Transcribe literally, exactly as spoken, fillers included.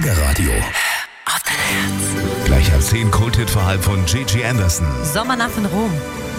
Schlagerradio. Auf dein Herz. Gleich ab zehn Kulthit-Verhalb von Gigi Anderson. Sommernacht in Rom.